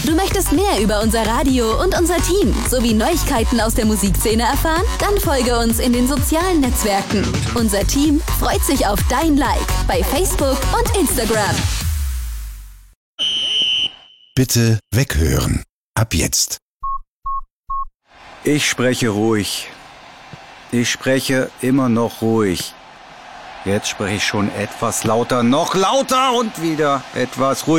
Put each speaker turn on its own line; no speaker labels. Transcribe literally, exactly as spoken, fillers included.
Du möchtest mehr über unser Radio und unser Team sowie Neuigkeiten aus der Musikszene erfahren? Dann folge uns in den sozialen Netzwerken. Unser Team freut sich auf dein Like bei Facebook und Instagram.
Bitte weghören. Ab jetzt.
Ich spreche ruhig. Ich spreche immer noch ruhig. Jetzt spreche ich schon etwas lauter, noch lauter und wieder etwas ruhiger.